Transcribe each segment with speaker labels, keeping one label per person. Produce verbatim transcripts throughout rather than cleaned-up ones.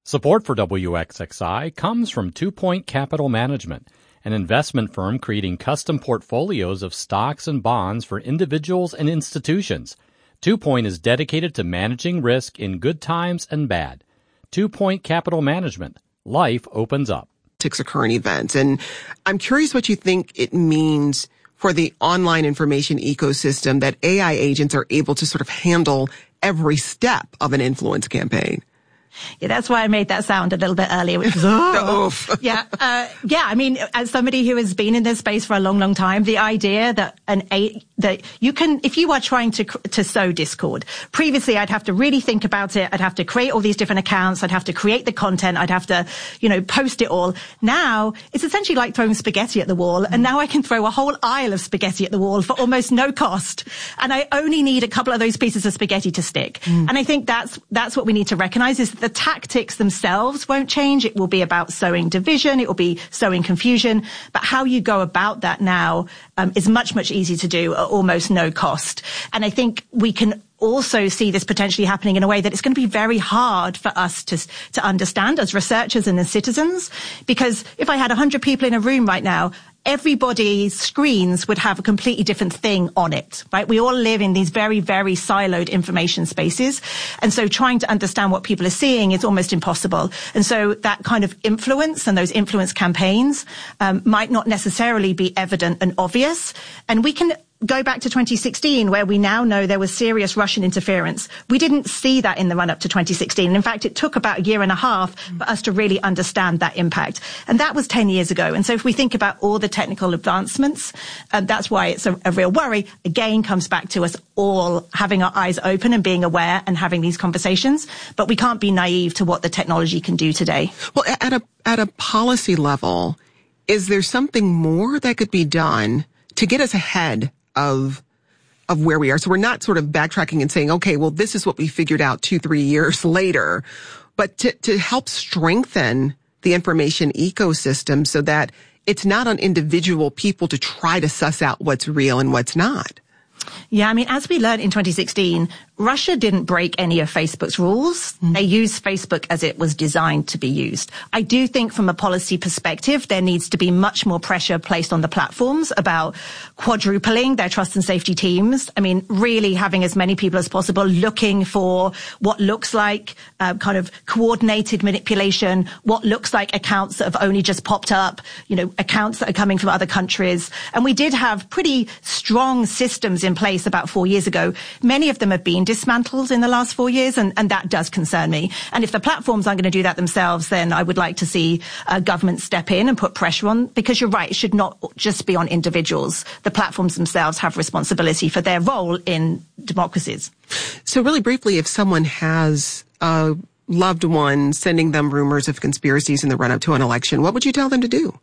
Speaker 1: Support for W X X I comes from Two Point Capital Management, an investment firm creating custom portfolios of stocks and bonds for individuals and institutions. Two Point is dedicated to managing risk in good times and bad. Two Point Capital Management. Life opens up.
Speaker 2: Or current events. And I'm curious what you think it means for the online information ecosystem that A I agents are able to sort of handle every step of an influence campaign.
Speaker 3: Yeah, that's why I made that sound a little bit earlier, which was, oh. yeah, uh, yeah. I mean, as somebody who has been in this space for a long, long time, the idea that an a that you can, if you are trying to to sow discord, previously I'd have to really think about it. I'd have to create all these different accounts. I'd have to create the content. I'd have to, you know, post it all. Now it's essentially like throwing spaghetti at the wall, and now I can throw a whole aisle of spaghetti at the wall for almost no cost, and I only need a couple of those pieces of spaghetti to stick. Mm. And I think that's that's what we need to recognize is that the tactics themselves won't change. It will be about sowing division. It will be sowing confusion. But how you go about that now um, is much, much easier to do at almost no cost. And I think we can also see this potentially happening in a way that it's going to be very hard for us to to understand as researchers and as citizens. Because if I had one hundred people in a room right now, everybody's screens would have a completely different thing on it, right? We all live in these very, very siloed information spaces. And so trying to understand what people are seeing is almost impossible. And so that kind of influence and those influence campaigns um, might not necessarily be evident and obvious. And we can go back to twenty sixteen, where we now know there was serious Russian interference. We didn't see that in the run-up to twenty sixteen. In fact, it took about a year and a half for us to really understand that impact. And that was ten years ago. And so if we think about all the technical advancements, uh, that's why it's a, a real worry. Again, comes back to us all having our eyes open and being aware and having these conversations. But we can't be naive to what the technology can do today.
Speaker 2: Well, at a, at a policy level, is there something more that could be done to get us ahead of of where we are? So we're not sort of backtracking and saying, okay, well, this is what we figured out two, three years later, but to, to help strengthen the information ecosystem so that it's not on individual people to try to suss out what's real and what's not.
Speaker 3: Yeah, I mean, as we learned in twenty sixteen, Russia didn't break any of Facebook's rules. Mm. They used Facebook as it was designed to be used. I do think from a policy perspective, there needs to be much more pressure placed on the platforms about quadrupling their trust and safety teams. I mean, really having as many people as possible looking for what looks like uh, kind of coordinated manipulation, what looks like accounts that have only just popped up, you know, accounts that are coming from other countries. And we did have pretty strong systems in place about four years ago. Many of them have been dismantled in the last four years, and, and that does concern me. And if the platforms aren't going to do that themselves, then I would like to see uh, government step in and put pressure on, because you're right, it should not just be on individuals. The platforms themselves have responsibility for their role in democracies.
Speaker 2: So really briefly, if someone has a loved one sending them rumors of conspiracies in the run-up to an election, what would you tell them to do?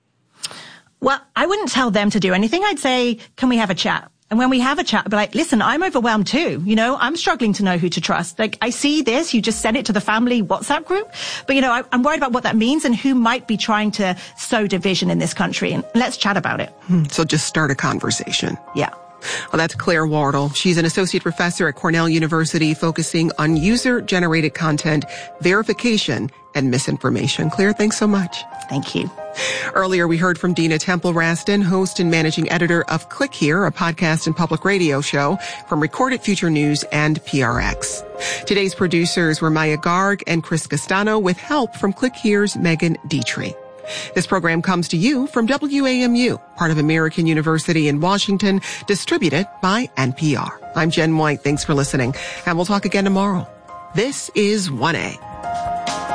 Speaker 3: Well, I wouldn't tell them to do anything. I'd say, can we have a chat? And when we have a chat, I'd be like, listen, I'm overwhelmed too. You know, I'm struggling to know who to trust. Like, I see this. You just sent it to the family WhatsApp group. But, you know, I, I'm worried about what that means and who might be trying to sow division in this country. And let's chat about it.
Speaker 2: So just start a conversation.
Speaker 3: Yeah.
Speaker 2: Well, that's Claire Wardle. She's an associate professor at Cornell University focusing on user-generated content, verification, and misinformation. Claire, thanks so much.
Speaker 3: Thank you.
Speaker 2: Earlier, we heard from Dina Temple-Raston, host and managing editor of Click Here, a podcast and public radio show from Recorded Future News and P R X. Today's producers were Maya Garg and Chris Castano, with help from Click Here's Megan Dietrich. This program comes to you from W A M U, part of American University in Washington, distributed by N P R. I'm Jen White. Thanks for listening, and we'll talk again tomorrow. This is one A.